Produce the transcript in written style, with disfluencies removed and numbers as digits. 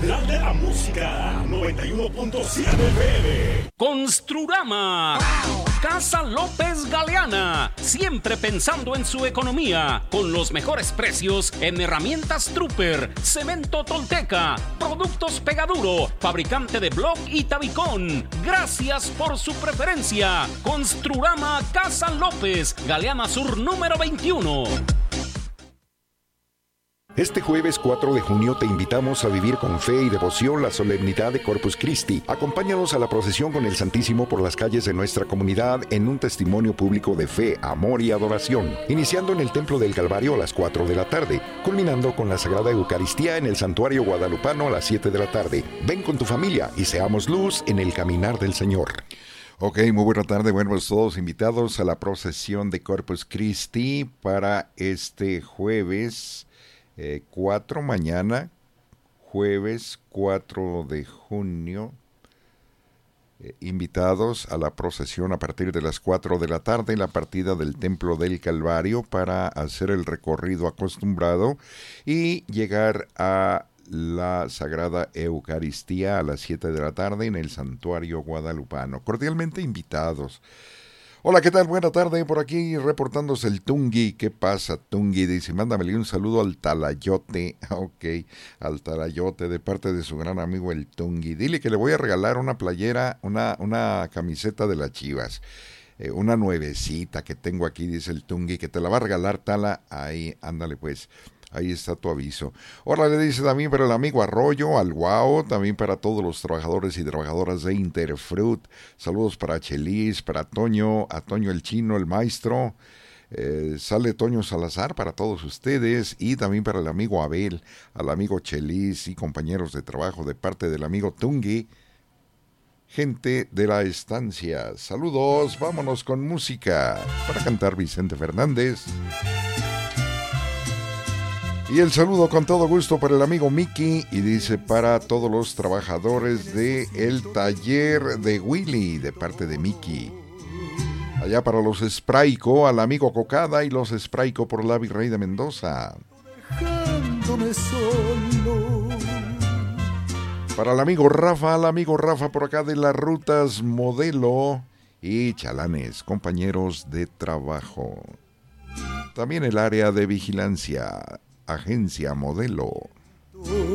Catedral de la Música, 91.7 FM. Construrama. Casa López Galeana, siempre pensando en su economía, con los mejores precios en herramientas Trooper, cemento Tolteca, productos Pegaduro, fabricante de bloc y tabicón. Gracias por su preferencia. Construrama Casa López, Galeana Sur número 21. Este jueves 4 de junio te invitamos a vivir con fe y devoción la solemnidad de Corpus Christi. Acompáñanos a la procesión con el Santísimo por las calles de nuestra comunidad en un testimonio público de fe, amor y adoración, iniciando en el Templo del Calvario a las 4 de la tarde, culminando con la Sagrada Eucaristía en el Santuario Guadalupano a las 7 de la tarde. Ven con tu familia y seamos luz en el caminar del Señor. Ok, muy buena tarde, buenos todos invitados a la procesión de Corpus Christi para este jueves 4 mañana, jueves 4 de junio, invitados a la procesión a partir de las 4 de la tarde en la partida del Templo del Calvario para hacer el recorrido acostumbrado y llegar a la Sagrada Eucaristía a las 7 de la tarde en el Santuario Guadalupano. Cordialmente invitados. Hola, ¿qué tal? Buena tarde, por aquí reportándose el Tungui. ¿Qué pasa, Tungui? Dice, mándamele un saludo al Talayote. Ok, al Talayote de parte de su gran amigo el Tungui. Dile que le voy a regalar una playera, una camiseta de las Chivas. Una nuevecita que tengo aquí, dice el Tungui, que te la va a regalar Tala. Ahí, ándale pues. Ahí está tu aviso. Ahora le dice también para el amigo Arroyo, al Guau, también para todos los trabajadores y trabajadoras de Interfruit. Saludos para Chelis, para Toño, a Toño el Chino, el Maestro. Sale Toño Salazar para todos ustedes y también para el amigo Abel, al amigo Chelis y compañeros de trabajo de parte del amigo Tungui. Gente de la estancia, saludos, vámonos con música para cantar Vicente Fernández. Y el saludo con todo gusto para el amigo Miki y dice para todos los trabajadores de el taller de Willy de parte de Miki. Allá para los Spraico, al amigo Cocada y los Spraico por la Virrey de Mendoza. Dejándome solo. Para el amigo Rafa por acá de las Rutas Modelo y Chalanes, compañeros de trabajo. También el área de vigilancia. Agencia Modelo.